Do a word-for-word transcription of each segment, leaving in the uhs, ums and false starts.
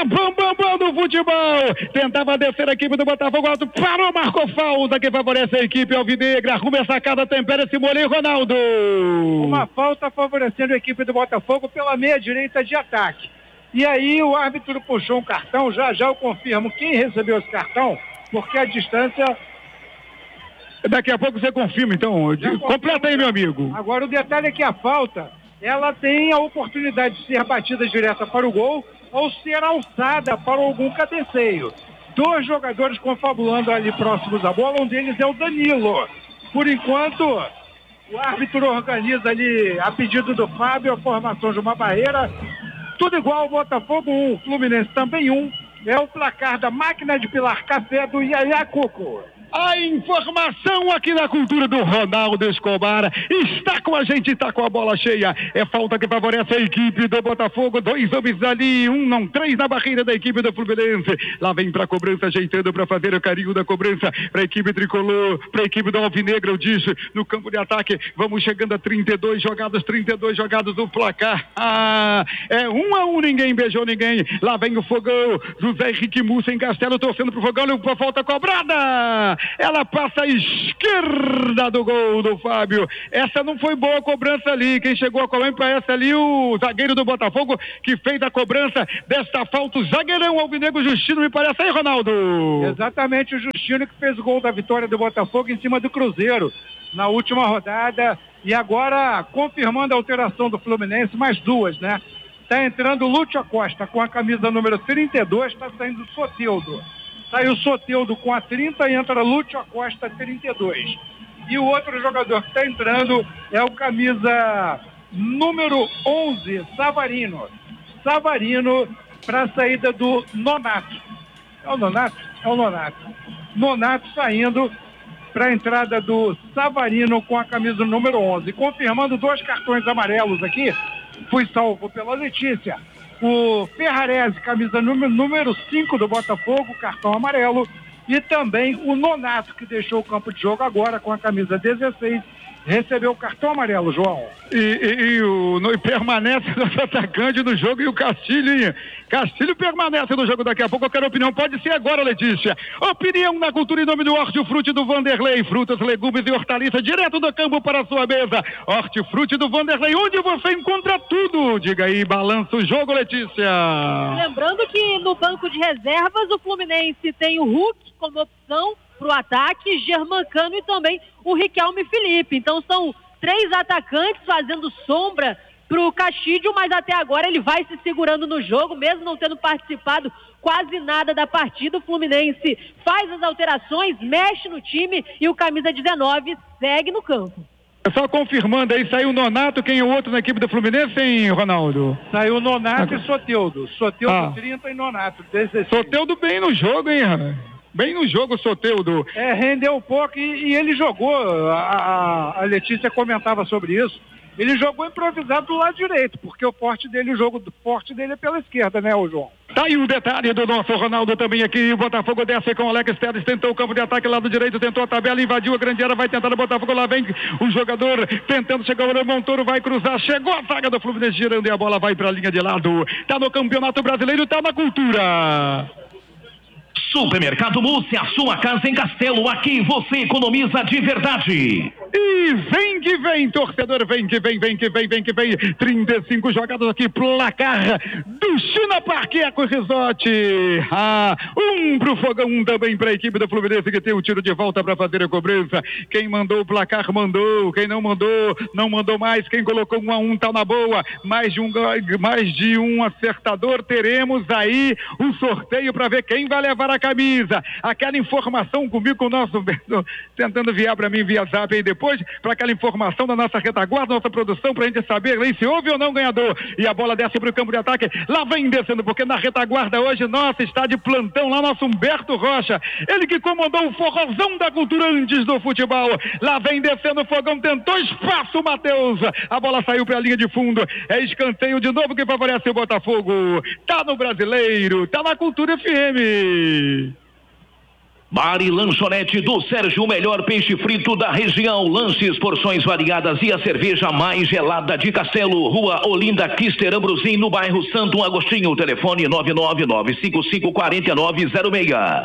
a bam, bam, bam do futebol. Tentava descer a equipe do Botafogo, alto, parou, marcou falta, que favorece a equipe alvinegra. Arruma essa sacada, tempera esse moleiro, Ronaldo. Uma falta favorecendo a equipe do Botafogo pela meia direita de ataque. E aí o árbitro puxou um cartão, já já eu confirmo quem recebeu esse cartão, porque a distância... Daqui a pouco você confirma, então. Já completa aí, meu amigo. Agora o detalhe é que a falta, ela tem a oportunidade de ser batida direta para o gol ou ser alçada para algum cabeceio. Dois jogadores confabulando ali próximos à bola, um deles é o Danilo. Por enquanto, o árbitro organiza ali, a pedido do Fábio, a formação de uma barreira. Tudo igual, Botafogo um, Fluminense também um. É o placar da máquina de pilar café do Yaya Cuco. A informação aqui na cultura do Ronaldo Escobar está com a gente, está com a bola cheia. É falta que favorece a equipe do Botafogo. Dois homens ali, um não, três na barreira da equipe do Fluminense. Lá vem para a cobrança, ajeitando para fazer o carinho da cobrança para a equipe tricolor, para a equipe do Alvinegra, eu disse, no campo de ataque. Vamos chegando a trinta e dois jogadas, trinta e dois jogadas do placar. Ah, é um a um, ninguém beijou ninguém. Lá vem o Fogão, José Henrique Mussa em Castelo, torcendo pro Fogão, a falta cobrada. Ela passa à esquerda do gol do Fábio. Essa não foi boa a cobrança ali. Quem chegou a cobrar parece ali o zagueiro do Botafogo, que fez a cobrança desta falta. O zagueirão alvinegro Justino, me parece aí, Ronaldo. Exatamente, o Justino que fez o gol da vitória do Botafogo em cima do Cruzeiro na última rodada. E agora, confirmando a alteração do Fluminense, mais duas, né? Tá entrando o Lúcio Acosta com a camisa número trinta e dois, tá saindo o Soteldo. Saiu o Soteldo com a trinta e entra Lúcio Acosta trinta e dois. E o outro jogador que está entrando é o camisa número onze, Savarino. Savarino para a saída do Nonato. É o Nonato? É o Nonato. Nonato saindo para a entrada do Savarino com a camisa número onze. Confirmando dois cartões amarelos aqui. Fui salvo pela Letícia. O Ferrarese, camisa número cinco do Botafogo, cartão amarelo. E também o Nonato, que deixou o campo de jogo agora com a camisa dezesseis, recebeu o cartão amarelo, João. E, e, e o no, permanece nosso atacante no jogo, e o Castilho, Castilho permanece no jogo daqui a pouco. Eu quero opinião, pode ser agora, Letícia. Opinião na cultura em nome do Hortifruti do Vanderlei, frutas, legumes e hortaliças direto do campo para a sua mesa. Hortifruti do Vanderlei, onde você encontra tudo. Diga aí, balança o jogo, Letícia. Lembrando que no banco de reservas o Fluminense tem o Hulk como opção para o ataque, Germancano e também o Riquelme Felipe. Então são três atacantes fazendo sombra para o Castilho, mas até agora ele vai se segurando no jogo, mesmo não tendo participado quase nada da partida. O Fluminense faz as alterações, mexe no time e o camisa dezenove segue no campo. Só confirmando aí, saiu o Nonato, quem é o outro na equipe do Fluminense, hein, Ronaldo? Saiu o Nonato ah. e Soteldo. Soteldo ah. trinta e Nonato dezesseis. Soteldo bem no jogo, hein, bem no jogo, Soteldo. É, rendeu um pouco e, e ele jogou, a, a, a Letícia comentava sobre isso, ele jogou improvisado do lado direito, porque o forte dele, o jogo forte dele é pela esquerda, né, ô João? Tá aí o detalhe do nosso Ronaldo também aqui. O Botafogo desce com o Alex Telles, tentou o campo de ataque lado direito, tentou a tabela, invadiu a grande área, vai tentar o Botafogo, lá vem o jogador tentando chegar, o Montoro vai cruzar, chegou a zaga do Fluminense girando e a bola vai pra linha de lado. Tá no Campeonato Brasileiro, tá na cultura. Supermercado Múcia, a sua casa em Castelo, aqui você economiza de verdade. E vem que vem, torcedor, vem que vem, vem que vem, vem que vem. trinta e cinco jogadas aqui, placar do China Parque Eco Resort. Ah, um pro Fogão, um também pra equipe do Fluminense, que tem o tiro de volta pra fazer a cobrança. Quem mandou o placar, mandou. Quem não mandou, não mandou mais. Quem colocou um a um tá na boa. Mais de um, mais de um acertador. Teremos aí um sorteio pra ver quem vai levar a camisa. Aquela informação comigo, com o nosso tentando enviar para mim via zap aí depois, para aquela informação da nossa retaguarda, nossa produção, pra gente saber aí se houve ou não ganhador. E a bola desce pro campo de ataque, lá vem descendo, porque na retaguarda hoje, nossa, está de plantão lá nosso Humberto Rocha, ele que comandou o forrozão da cultura antes do futebol. Lá vem descendo o Fogão, tentou espaço, Matheus, a bola saiu para a linha de fundo, é escanteio de novo que favorece o Botafogo. Tá no Brasileiro, tá na Cultura F M. Bar e lanchonete do Sérgio, o melhor peixe frito da região, lanches, porções variadas e a cerveja mais gelada de Castelo, Rua Olinda Kister Ambrosim, no bairro Santo Agostinho, telefone nove nove nove cinco cinco quatro nove zero seis.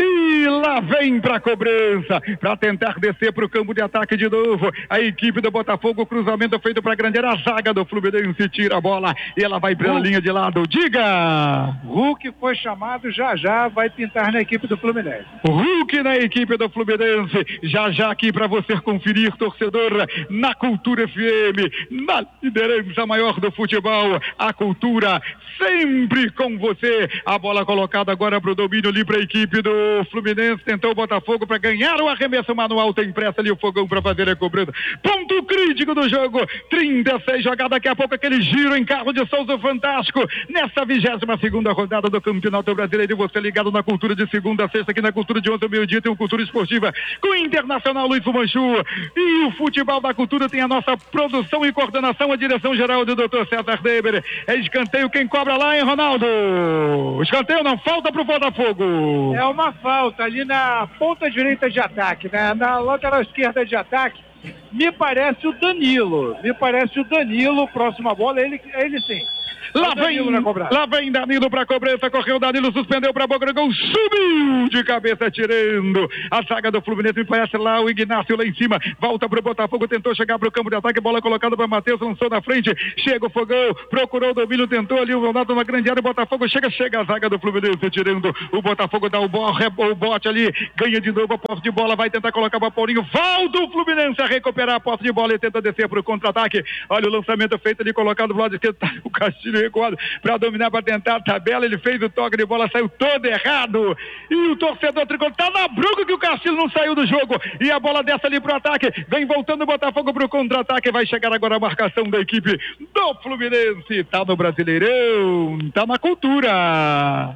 E lá vem pra cobrança, pra tentar descer pro campo de ataque de novo, a equipe do Botafogo, cruzamento feito pra grande área, a zaga do Fluminense tira a bola e ela vai pela linha de lado, diga! Hulk foi chamado, já já vai pintar na equipe do Fluminense. Hulk na equipe do Fluminense, já já aqui para você conferir, torcedor, na Cultura F M, na liderança maior do futebol, a Cultura sempre com você, a bola colocada agora para o domínio ali para a equipe do Fluminense, tentou o Botafogo para ganhar o arremesso manual, tem pressa ali o Fogão para fazer a cobrança, ponto crítico do jogo, trinta e seis jogadas, daqui a pouco aquele giro em carro de Souza fantástico, nessa vigésima segunda rodada do Campeonato Brasileiro, você ligado na Cultura de segunda a sexta, aqui na Cultura de ontem ao meio-dia tem o Cultura Esportiva com o Internacional Luiz Fumanchu, e o Futebol da Cultura tem a nossa produção e coordenação, a direção geral do doutor César Deber. É escanteio, quem cobra lá, hein, Ronaldo? Escanteio não, falta pro Botafogo. É uma falta ali na ponta direita de ataque, né? Na lateral esquerda de ataque, me parece o Danilo, me parece o Danilo, próxima bola, ele, ele sim. Lá vem, lá vem Danilo para cobrança, correu Danilo, suspendeu para boca do gol, subiu de cabeça, tirando a zaga do Fluminense, me parece lá o Ignácio lá em cima, volta pro Botafogo, tentou chegar pro campo de ataque, bola colocada para Matheus, lançou na frente, chega o Fogão, procurou o domínio, tentou ali o Ronaldo na grande área, o Botafogo chega, chega a zaga do Fluminense, tirando o Botafogo, dá o, bo, o bote ali, ganha de novo a posse de bola, vai tentar colocar para Paulinho, volta o Fluminense a recuperar a posse de bola e tenta descer pro contra-ataque, olha o lançamento feito ali, colocado do lado esquerdo, tá o Castilho recuado para dominar, para tentar a tabela, ele fez o toque de bola, saiu todo errado, e o torcedor tricolor tá na bronca que o Castilho não saiu do jogo, e a bola dessa ali pro ataque, vem voltando o Botafogo pro contra-ataque, vai chegar agora a marcação da equipe do Fluminense, tá no Brasileirão, tá na Cultura.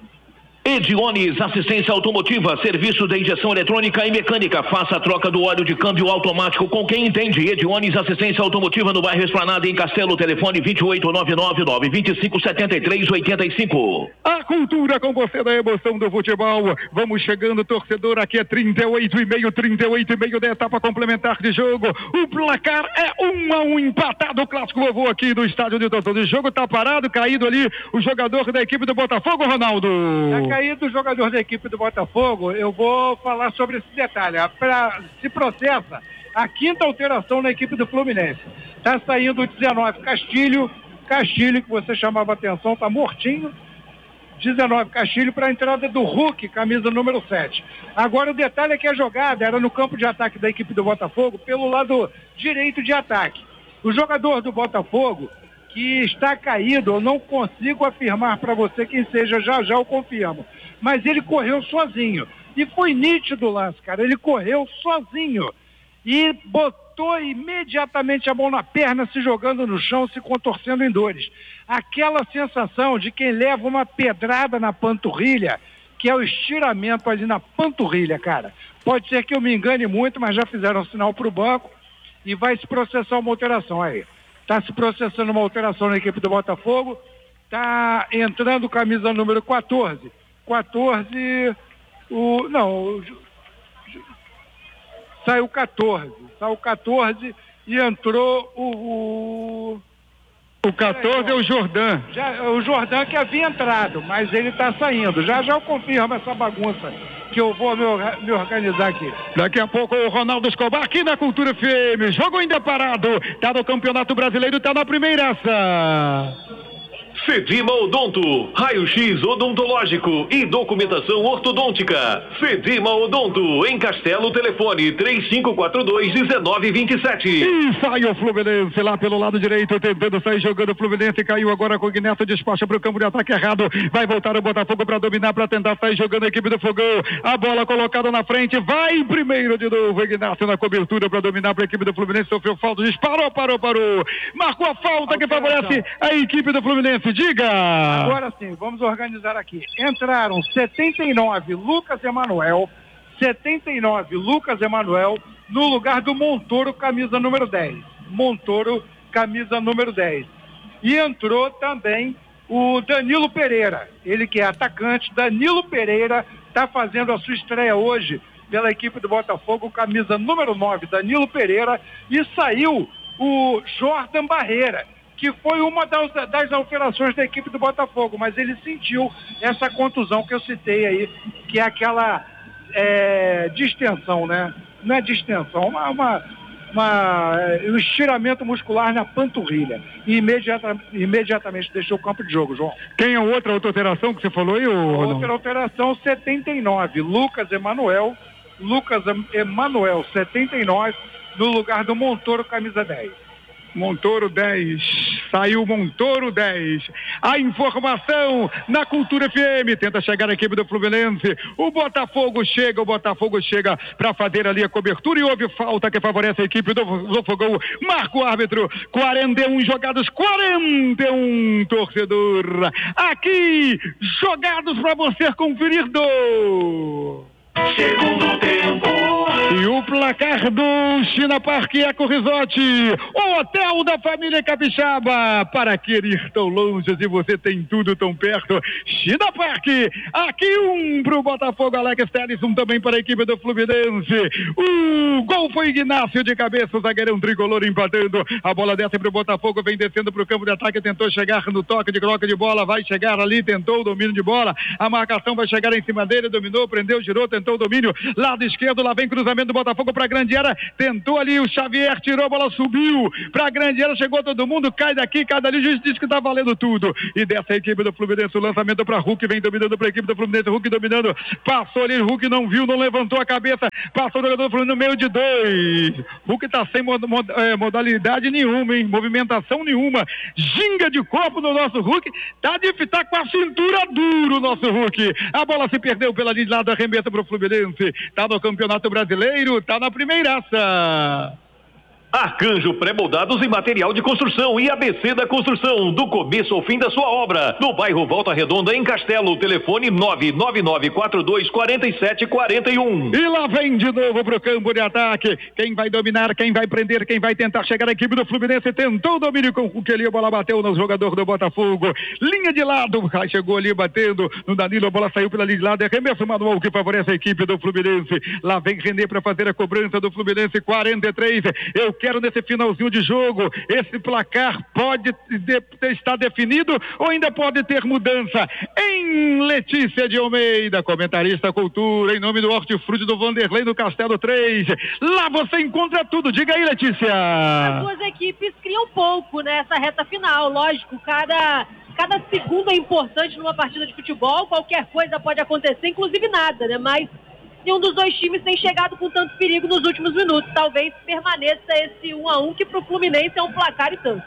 Ediones, assistência automotiva, serviço de injeção eletrônica e mecânica. Faça a troca do óleo de câmbio automático com quem entende. Ediones, assistência automotiva no bairro Esplanada, em Castelo, telefone vinte e oito, nove nove nove, vinte e cinco, setenta e três, oitenta e cinco. A Cultura com você da emoção do futebol. Vamos chegando, torcedor, aqui é trinta e oito e meio, trinta e oito e meio da etapa complementar de jogo. O placar é um a um empatado, o clássico vovô aqui do estádio de Totó. O jogo tá parado, caído ali o jogador da equipe do Botafogo, Ronaldo. Tá caído o jogador da equipe do Botafogo, eu vou falar sobre esse detalhe. Pra, se processa a quinta alteração na equipe do Fluminense. Tá saindo o dezenove, Castilho, Castilho, que você chamava atenção, tá mortinho. dezenove, Castilho, para a entrada do Hulk, camisa número sete. Agora o detalhe é que a jogada era no campo de ataque da equipe do Botafogo, pelo lado direito de ataque. O jogador do Botafogo, que está caído, eu não consigo afirmar para você quem seja, já já eu confirmo, mas ele correu sozinho, e foi nítido o lance, cara, ele correu sozinho, e botou imediatamente a mão na perna, se jogando no chão, se contorcendo em dores. Aquela sensação de quem leva uma pedrada na panturrilha, que é o estiramento ali na panturrilha, cara. Pode ser que eu me engane muito, mas já fizeram um sinal para o banco, e vai se processar uma alteração aí. Está se processando uma alteração na equipe do Botafogo. Está entrando camisa número quatorze. quatorze. O, não. O, saiu quatorze. Saiu quatorze e entrou o. O, o quatorze é o Jordan. Já, o Jordan que havia entrado, mas ele está saindo. Já já eu confirmo essa bagunça que eu vou me, me organizar aqui. Daqui a pouco o Ronaldo Escobar aqui na Cultura F M. Jogo ainda parado. Tá no Campeonato Brasileiro, tá na primeiraça. Cedima Odonto, raio-x odontológico e documentação ortodôntica. Cedima Odonto, em Castelo, telefone três cinco quatro dois, um nove dois sete. E sai o Fluminense lá pelo lado direito, tentando sair jogando o Fluminense, caiu agora com o Ignacio, despacha para o campo de ataque errado, vai voltar o Botafogo para dominar, para tentar sair jogando a equipe do Fogão, a bola colocada na frente, vai primeiro de novo, Ignacio na cobertura para dominar para a equipe do Fluminense, sofreu falta, disparou, parou, parou, marcou a falta que favorece a equipe do Fluminense. Diga! Agora sim, vamos organizar aqui. Entraram setenta e nove, Lucas Emanuel, setenta e nove, Lucas Emanuel, no lugar do Montoro, camisa número dez. Montoro, camisa número dez. E entrou também o Danilo Pereira, ele que é atacante, Danilo Pereira, está fazendo a sua estreia hoje pela equipe do Botafogo, camisa número nove, Danilo Pereira, e saiu o Jordan Barreira, que foi uma das, das alterações da equipe do Botafogo, mas ele sentiu essa contusão que eu citei aí, que é aquela é, distensão, né? Não é distensão, uma, uma, uma, um estiramento muscular na panturrilha. E imediata, imediatamente deixou o campo de jogo, João. Quem é outra alteração que você falou aí? Ou outra não? Alteração, setenta e nove, Lucas Emanuel, Lucas Emanuel, setenta e nove, no lugar do Montoro, camisa dez. Montoro dez, saiu Montoro dez. A informação na Cultura F M, tenta chegar a equipe do Fluminense, o Botafogo chega, o Botafogo chega para fazer ali a cobertura e houve falta que favorece a equipe do, do Fogão. Marca o árbitro, quarenta e um jogados, quarenta e um torcedor. Aqui, jogados para você conferir do segundo tempo. E o placar do China Park Eco Resort, o hotel da família Capixaba. Para que ir tão longe se você tem tudo tão perto? China Park, aqui um pro Botafogo, Alex Telles, um também para a equipe do Fluminense. O gol foi Ignácio de cabeça, o zagueirão tricolor empatando. A bola desce pro Botafogo, vem descendo pro campo de ataque, tentou chegar no toque de troca de bola, vai chegar ali, tentou o domínio de bola. A marcação vai chegar em cima dele, dominou, prendeu, girou, tentou o domínio. Lado esquerdo, lá vem cruzamento do Botafogo para a grande área, tentou ali o Xavier, tirou a bola, subiu para a grande área, chegou todo mundo, cai daqui, cai dali, o juiz diz que tá valendo tudo. E dessa equipe do Fluminense, o lançamento para Hulk, vem dominando para a equipe do Fluminense, Hulk dominando, passou ali, Hulk não viu, não levantou a cabeça, passou o jogador do Fluminense no meio de dois. Hulk tá sem mod, mod, é, modalidade nenhuma, hein? Movimentação nenhuma, ginga de corpo no nosso Hulk, tá, de, tá com a cintura duro o nosso Hulk. A bola se perdeu pela linha de lado, arremessa para o Fluminense, tá no Campeonato Brasileiro, tá na primeiraça. Arcanjo Pré-Moldados e Material de Construção e A B C da Construção, do começo ao fim da sua obra. No bairro Volta Redonda, em Castelo, telefone nove nove nove quatro dois quatro sete quatro um. E lá vem de novo pro campo de ataque. Quem vai dominar, quem vai prender, quem vai tentar chegar a equipe do Fluminense. Tentou o domínio com o que ali, a bola bateu no jogador do Botafogo. Linha de lado, chegou ali batendo no Danilo, a bola saiu pela linha de lado. É arremesso manual que favorece a equipe do Fluminense. Lá vem René para fazer a cobrança do Fluminense, quarenta e três. Eu quero nesse finalzinho de jogo, esse placar pode de, estar definido ou ainda pode ter mudança. Em Letícia de Almeida, comentarista Cultura, em nome do Hortifruti do Vanderlei do Castelo três. Lá você encontra tudo. Diga aí, Letícia. As duas equipes criam pouco nessa reta final, lógico, cada... Cada segundo é importante numa partida de futebol, qualquer coisa pode acontecer, inclusive nada, né? Mas nenhum dos dois times tem chegado com tanto perigo nos últimos minutos. Talvez permaneça esse um a um, que pro Fluminense é um placar e tanto.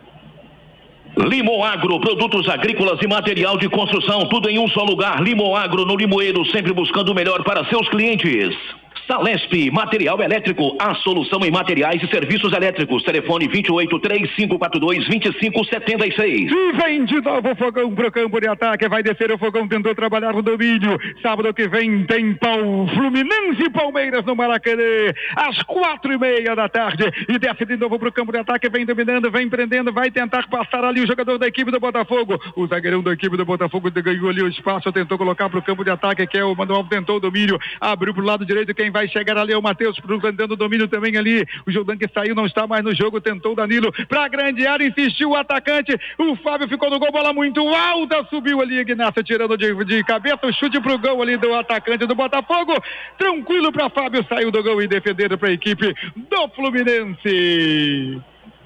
Limoagro, produtos agrícolas e material de construção, tudo em um só lugar. Limoagro, no Limoeiro, sempre buscando o melhor para seus clientes. Salesp, material elétrico, a solução em materiais e serviços elétricos. Telefone vinte e oito, três cinco quatro dois, vinte e cinco setenta e seis. E vem de novo o Fogão pro campo de ataque, vai descer o Fogão, tentou trabalhar no domínio. Sábado que vem tem pau, Fluminense e Palmeiras no Maracanã, às quatro e meia da tarde. E desce de novo pro campo de ataque, vem dominando, vem prendendo, vai tentar passar ali o jogador da equipe do Botafogo. O zagueirão da equipe do Botafogo ganhou ali o espaço, tentou colocar pro campo de ataque, que é o Manuel, tentou o domínio, abriu pro lado direito, quem vai chegar ali é o Matheus Cruz, andando o domínio também ali. O Jordan que saiu, não está mais no jogo, tentou o Danilo pra grande área, insistiu o atacante, o Fábio ficou no gol, bola muito alta, subiu ali Ignacio tirando de, de cabeça, o chute pro gol ali do atacante do Botafogo, tranquilo pra Fábio, saiu do gol e defender pra equipe do Fluminense.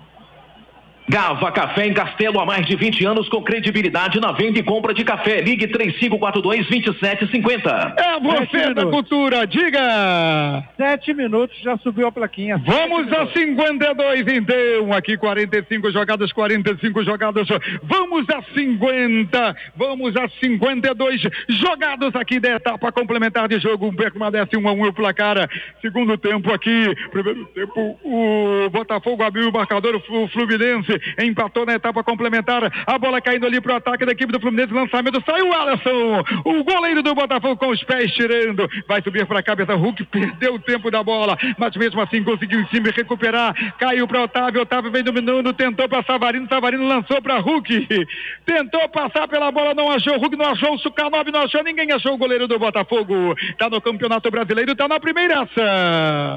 Gava Café em Castelo há mais de vinte anos com credibilidade na venda e compra de café. Ligue três cinco quatro dois, dois sete cinco zero. É você da Cultura, diga! Sete minutos, já subiu a plaquinha. Vamos a cinquenta e dois então, aqui quarenta e cinco jogadas, quarenta e cinco jogadas, vamos a cinquenta, vamos a cinquenta e dois jogados aqui da etapa complementar de jogo, permanece um a um o placar, segundo tempo aqui, primeiro tempo o Botafogo abriu o marcador, o Fluminense Fluminense empatou na etapa complementar, a bola caindo ali pro ataque da equipe do Fluminense, lançamento, saiu o Alisson, o goleiro do Botafogo com os pés tirando, vai subir pra cabeça, Hulk perdeu o tempo da bola, mas mesmo assim conseguiu em cima recuperar, caiu pra Otávio, Otávio vem dominando, tentou pra Savarino, Savarino lançou pra Hulk, tentou passar pela bola, não achou, Hulk não achou, o Sucanov não achou, ninguém achou o goleiro do Botafogo, tá no Campeonato Brasileiro, tá na primeiraça.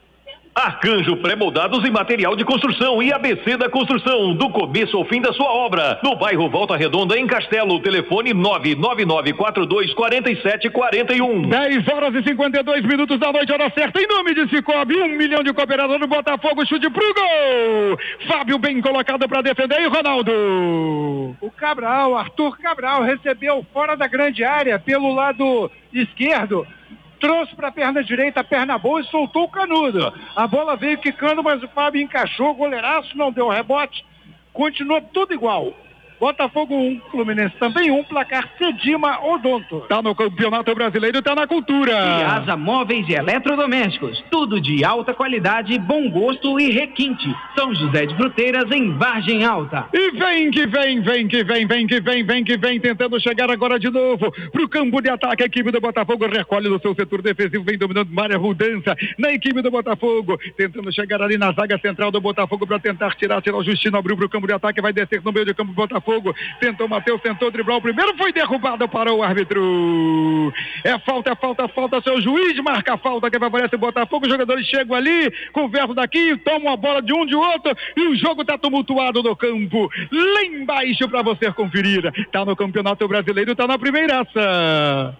Arcanjo Pré-Moldados em Material de Construção e A B C da Construção, do começo ao fim da sua obra. No bairro Volta Redonda, em Castelo, telefone nove nove nove quatro dois quatro sete quatro um. dez horas e cinquenta e dois minutos da noite, hora certa, em nome de Cicobi, um milhão de cooperador do Botafogo, chute pro gol. Fábio bem colocado para defender, e Ronaldo. O Cabral, Arthur Cabral, recebeu fora da grande área, pelo lado esquerdo. Trouxe para a perna direita, a perna boa e soltou o Canudo. A bola veio quicando, mas o Fábio encaixou, o goleiraço não deu rebote. Continua tudo igual. Botafogo um, Fluminense também um, placar Cedima Odonto. Tá no Campeonato Brasileiro, tá na cultura. Piazza Móveis e Eletrodomésticos, tudo de alta qualidade, bom gosto e requinte. São José de Fruteiras, em Vargem Alta. E vem que vem, vem que vem, vem que vem, vem que vem, tentando chegar agora de novo pro campo de ataque. A equipe do Botafogo recolhe no seu setor defensivo, vem dominando Mária Rudança na equipe do Botafogo, tentando chegar ali na zaga central do Botafogo para tentar tirar, tirar o Justino, abriu pro campo de ataque, vai descer no meio do campo do Botafogo. Tentou Matheus, tentou driblar o primeiro, foi derrubado, parou o árbitro. É falta, é falta, falta, seu juiz marca a falta que favorece o Botafogo. Os jogadores chegam ali, conversam daqui, tomam a bola de um de outro e o jogo tá tumultuado no campo. Lá embaixo para você conferir. Tá no Campeonato Brasileiro, tá na primeiraça.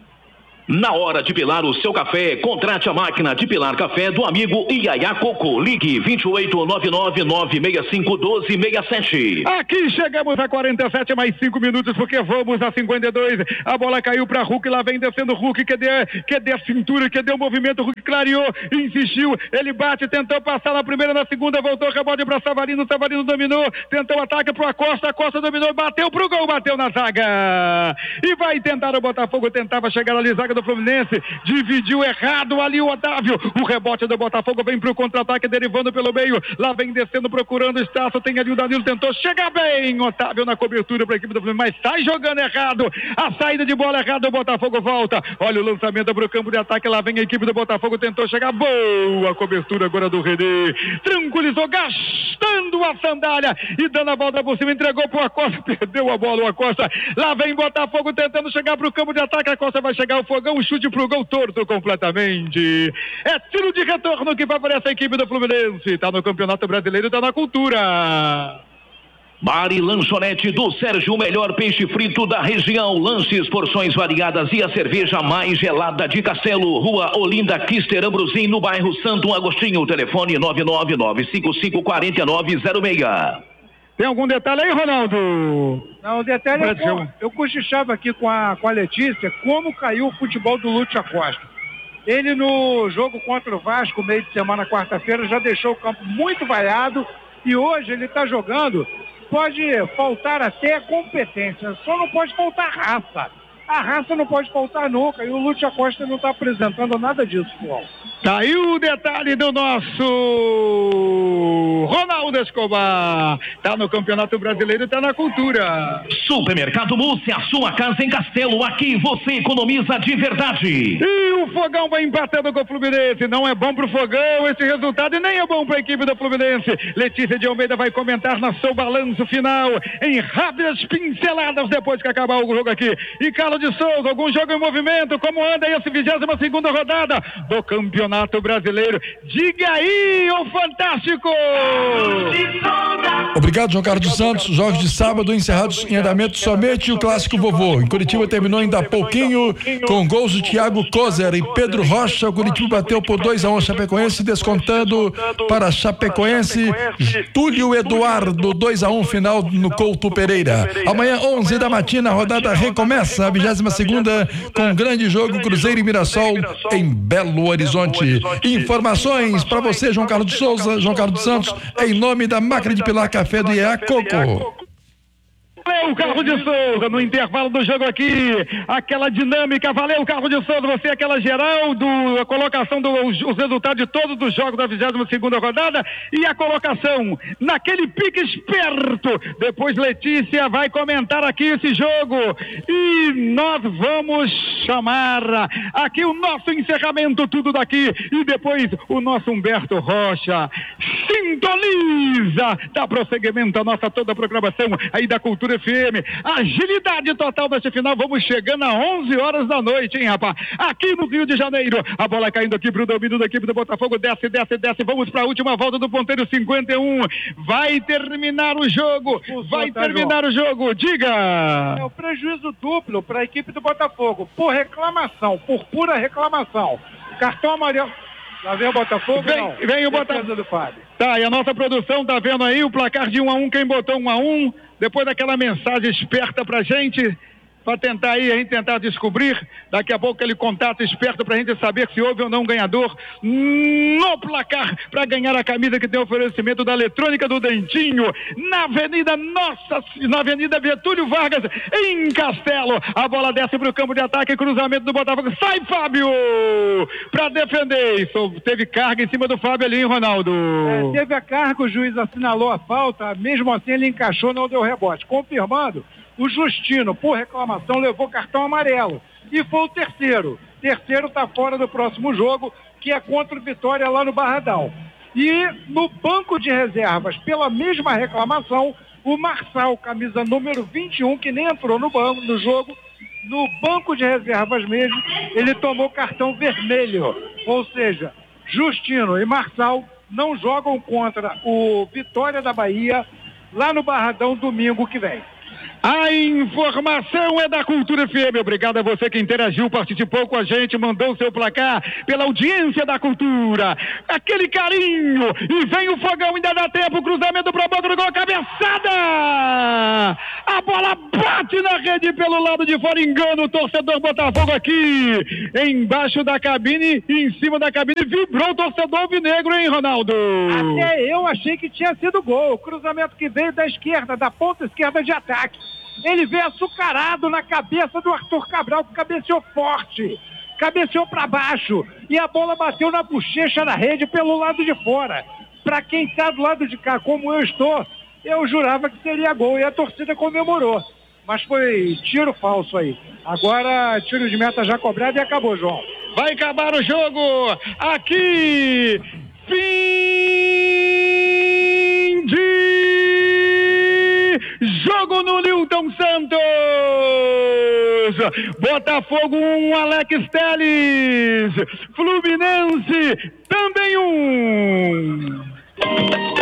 Na hora de pilar o seu café, contrate a máquina de pilar café do amigo Iaiá Coco. Ligue vinte e oito, nove nove nove seis cinco um dois seis sete. Aqui chegamos a quarenta e sete, mais cinco minutos, porque vamos a cinquenta e dois. A bola caiu para Hulk, lá vem descendo Hulk, que deu, que deu a cintura, que deu o movimento, Hulk clareou, insistiu, ele bate, tentou passar na primeira, na segunda, voltou, rebote para Savarino, Savarino dominou, tentou ataque pro Acosta, Acosta dominou, bateu pro gol, bateu na zaga. E vai tentar o Botafogo, tentava chegar ali, zaga do Fluminense, dividiu errado ali o Otávio, o rebote do Botafogo vem pro contra-ataque, derivando pelo meio, lá vem descendo, procurando espaço, tem ali o Danilo, tentou chegar bem, Otávio na cobertura para a equipe do Fluminense, mas sai jogando errado, a saída de bola errada, o Botafogo volta, olha o lançamento pro campo de ataque, lá vem a equipe do Botafogo, tentou chegar, boa cobertura agora do René, tranquilizou, gastando a sandália e dando a volta por cima, entregou pro Acosta, perdeu a bola o Acosta, lá vem Botafogo tentando chegar pro campo de ataque, a Acosta vai chegar o fogo, um chute pro gol, torto completamente. É tiro de retorno que favorece a equipe do Fluminense. Tá no Campeonato Brasileiro, tá na cultura. Mari Lanchonete do Sérgio, o melhor peixe frito da região. Lanches, porções variadas e a cerveja mais gelada de Castelo. Rua Olinda Kister Ambrosini, no bairro Santo Agostinho. Telefone nove nove nove cinco cinco quatro nove zero seis. Tem algum detalhe aí, Ronaldo? Não, o detalhe é que eu, eu cochichava aqui com a, com a Letícia como caiu o futebol do Lúcio Acosta. Ele no jogo contra o Vasco, meio de semana, quarta-feira, já deixou o campo muito vaiado e hoje ele está jogando, pode faltar até competência, só não pode faltar raça. A raça não pode faltar nunca e o Lúcio Acosta não está apresentando nada disso, Paulo. Tá aí o detalhe do nosso Ronaldo Escobar. Tá no Campeonato Brasileiro, tá na cultura. Supermercado Múcia, a sua casa em Castelo. Aqui você economiza de verdade. E o Fogão vai empatando com o Fluminense. Não é bom pro Fogão esse resultado e nem é bom pra equipe do Fluminense. Letícia de Almeida vai comentar no seu balanço final em rápidas pinceladas depois que acabar o jogo aqui. E Carlos de Souza, algum jogo em movimento? Como anda aí essa vigésima segunda rodada do Campeonato Brasileiro? Diga aí, ô fantástico! Obrigado, João Carlos dos Santos. Jogos de sábado encerrados em andamento somente o clássico vovô. Em Curitiba terminou ainda há pouquinho com gols de Thiago Kozer e Pedro Rocha. O Curitiba bateu por dois a um a Chapecoense, descontando para Chapecoense Túlio Eduardo, dois a um final no Couto Pereira. Amanhã, onze da matina, a rodada recomeça, a vigésima segunda, com um grande jogo Cruzeiro e Mirassol em Belo Horizonte. Informações para você, João Carlos de Souza, João Carlos dos Santos, em nome da máquina de pilar café do Iaiá Coco. Valeu, Carlos de Souza, no intervalo do jogo aqui, aquela dinâmica, valeu, Carlos de Souza, você aquela geral, do, a colocação dos do, resultados de todos os jogos da vigésima segunda rodada e a colocação naquele pique esperto. Depois Letícia vai comentar aqui esse jogo e nós vamos chamar aqui o nosso encerramento, tudo daqui, e depois o nosso Humberto Rocha sintoniza, dá prosseguimento a nossa toda a programação aí da Cultura F M. Agilidade total deste final, vamos chegando a onze horas da noite, hein, rapaz? Aqui no Rio de Janeiro, a bola caindo aqui pro domínio da equipe do Botafogo, desce, desce, desce, vamos para a última volta do ponteiro, cinquenta e um, vai terminar o jogo, vai terminar o jogo, diga! É o prejuízo duplo para a equipe do Botafogo, por reclamação, por pura reclamação. Cartão amarelo. Lá vem o Botafogo, vem, não. Vem o Botafogo do Fábio. Tá, e a nossa produção tá vendo aí o placar de um a um, quem botou um a um, depois daquela mensagem esperta pra gente, pra tentar aí, a gente tentar descobrir, daqui a pouco aquele contato esperto pra gente saber se houve ou não um ganhador no placar, pra ganhar a camisa que tem oferecimento da Eletrônica do Dentinho, na Avenida Nossa, na Avenida Getúlio Vargas, em Castelo. A bola desce pro campo de ataque, cruzamento do Botafogo, sai Fábio, pra defender. Isso, teve carga em cima do Fábio ali, hein, Ronaldo? É, teve a carga, o juiz assinalou a falta, mesmo assim ele encaixou, não deu rebote. Confirmando, o Justino, por reclamação, levou cartão amarelo. E foi o terceiro. Terceiro está fora do próximo jogo, que é contra o Vitória lá no Barradão. E no banco de reservas, pela mesma reclamação, o Marçal, camisa número vinte e um, que nem entrou no banco no jogo, no banco de reservas mesmo, ele tomou cartão vermelho. Ou seja, Justino e Marçal não jogam contra o Vitória da Bahia lá no Barradão domingo que vem. A informação é da Cultura F M. Obrigado a você que interagiu, participou com a gente, mandou o seu placar pela audiência da Cultura. Aquele carinho. E vem o fogão, ainda dá tempo. Cruzamento para a boca do gol, cabeçada! A bola bate na rede pelo lado de fora. Engana o torcedor Botafogo aqui. Embaixo da cabine, em cima da cabine, vibrou o torcedor alvinegro, hein, Ronaldo? Até eu achei que tinha sido gol. O cruzamento que veio da esquerda, da ponta esquerda de ataque. Ele veio açucarado na cabeça do Arthur Cabral, que cabeceou forte, cabeceou para baixo, e a bola bateu na bochecha da rede pelo lado de fora. Para quem está do lado de cá, como eu estou, eu jurava que seria gol, e a torcida comemorou. Mas foi tiro falso aí. Agora, tiro de meta já cobrado e acabou, João. Vai acabar o jogo aqui. Fim de jogo no Newton Santos. Botafogo um, Alex Telles. Fluminense também um.